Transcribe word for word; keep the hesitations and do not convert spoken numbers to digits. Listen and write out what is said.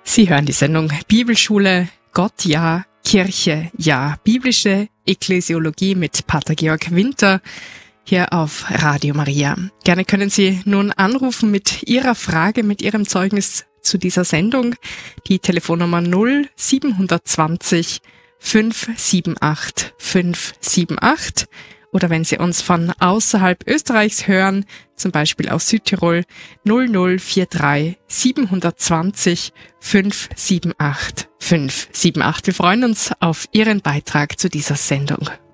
Sie hören die Sendung Bibelschule, Gott ja, Kirche ja, biblische Ekklesiologie mit Pater Georg Winter hier auf Radio Maria. Gerne können Sie nun anrufen mit Ihrer Frage, mit Ihrem Zeugnis zu dieser Sendung. Die Telefonnummer null siebenhundertzwanzig fünfhundertachtundsiebzig fünfhundertachtundsiebzig. Oder wenn Sie uns von außerhalb Österreichs hören, zum Beispiel aus Südtirol, null null vier drei siebenhundertzwanzig fünfhundertachtundsiebzig fünfhundertachtundsiebzig. Wir freuen uns auf Ihren Beitrag zu dieser Sendung.